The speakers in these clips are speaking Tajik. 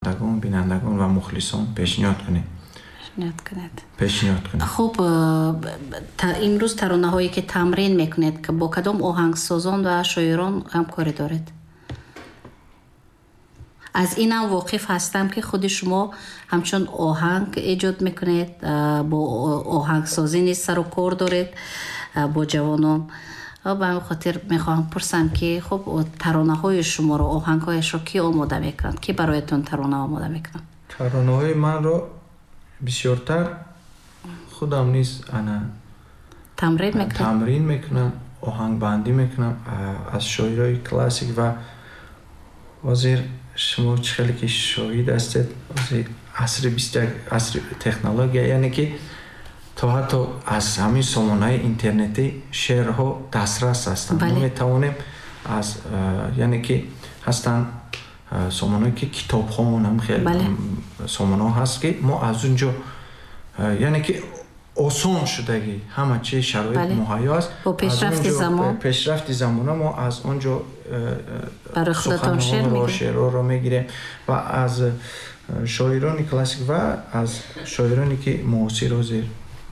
шунавандагон, бинандагон ва мухлисон пешниҳод кунед. хуб, имрӯз таронаҳое ки тамрин мекунед, бо кадом оҳангсозон ва шоирон ҳамкорӣ доред? аз инам воқиф ҳастам ки худи шумо ҳамчун оҳанг эҷод мекунед, бо оҳангсозӣ низ сару кор доред бо ҷавонон. ба ҳамин хотир мехоҳам пурсам ки хуб таронаҳои шуморо, оҳангҳояшро ки омода мекунад? Ки бароятон тарона омода мекунад? таронаҳои манро бисёртар худам низ тамрин мекунам, оҳангбандӣ мекунам аз шоирҳои классик ва ҳозир шумо чӣ хеле ки шоҳид ҳастед, ҳозир асри технология, яъне ки то ҳатто аз ҳамин сомонаи интернетӣ шеърҳо дастрас ҳастанд. мо метавонем аз яъне ки ҳастанд сомонаҳое ки китобхон ҳам хеле сомонаҳо ҳаст ки мо аз онҷо яъне ки осон шудагӣ ҳама чи шароит муҳайё аст. бо пешрафти замона мо аз онҷо суханҳоро, шеърҳоро мегирем ва аз шоирони классик ва аз шоироне ки муосир ҳозир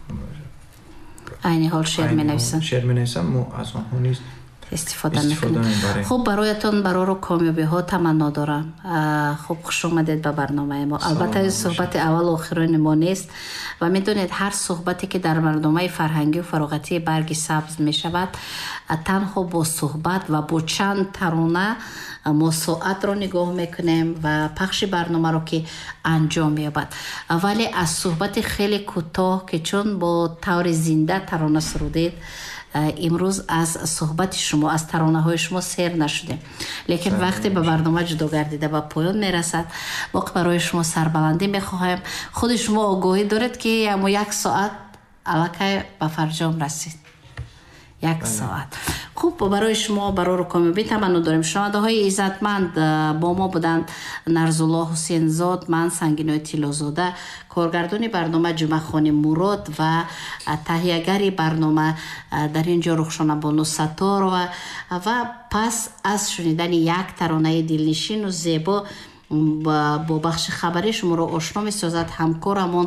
айни ҳол шеър менависанд, мо аз онҳо низ истифода мекунем. хуб, бароятон бароро комёбиҳо таманно дорам. хуб, хушомадед ба барномаи мо. албатта суҳбати аввалу охирони мо нест ва медонед ҳар суҳбате ки дар барномаи фарҳангию фароғатии барги сабз мешавад, танҳо бо суҳбат ва бо чанд тарона мо соатро нигоҳ мекунем ва пахши барномаро ки анҷом меёбад. вале аз суҳбати хеле кӯтоҳ ки чун бо таври зинда тарона сурудед, имрӯз аз суҳбати шумо, аз таронаҳои шумо сер нашудем. лекин вақте ба барнома ҷудо гардида ба поён мерасад, мо барои шумо сарбаландӣ мехоҳем. худи шумо огоҳӣ доред ки ямо 1 соат аллакай ба фарҷом расид. 1 соат. хуб, барои шумо бароро комёбӣ таманно дорем. шунавандаҳои иззатманд, бо мо буданд Нарзулло Ҳусейнзод, ман Сангинои Тиллозода, коргардони барнома Ҷумъахони Мурод ва таҳиягари барнома дар ин ҷо Рухшонабону Сатторова. ва пас аз шунидани як таронаи дилнишину зебо бо бахши хабарӣ шуморо ошно месозад ҳамкорамон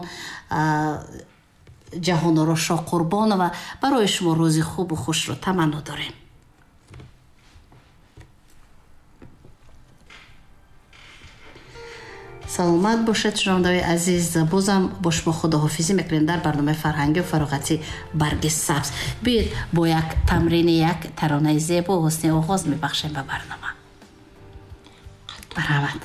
ҷаҳоноро Шоқурбонова. барои шумо рӯзи хубу хушро таманно дорем. саломат бошед шунавандаҳои азиз. бозам бо шумо худоҳофизӣ мекунем дар барномаи фарҳангию фароғати барги сабз. биёед бо як тамрини як таронаи зебо ҳусни оғоз мебахшем ба барнома. марҳамат.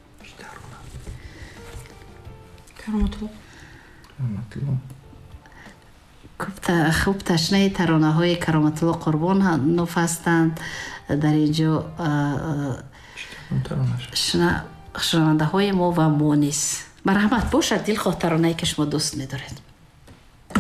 хуб, ташнаи таронаҳои Кароматулло Қурбонов ҳастанд дар ин ҷо. шунавандаҳои мо ва мо низ. марҳамат бошад дилхоҳ таронае ки шумо дӯст медоред.